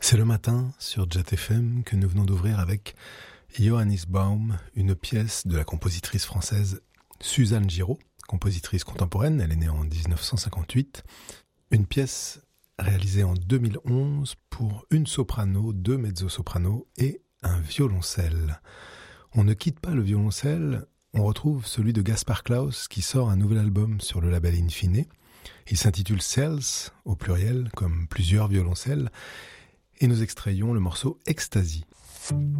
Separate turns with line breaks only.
C'est le matin sur Jet FM que nous venons d'ouvrir avec Johannes Baum, une pièce de la compositrice française Suzanne Giraud, compositrice contemporaine, elle est née en 1958. Une pièce réalisée en 2011 pour une soprano, deux mezzo-sopranos et un violoncelle. On ne quitte pas le violoncelle, on retrouve celui de Gaspard Klaus qui sort un nouvel album sur le label In Fine. Il s'intitule Cells, au pluriel, comme plusieurs violoncelles, et nous extrayons le morceau Ecstasy.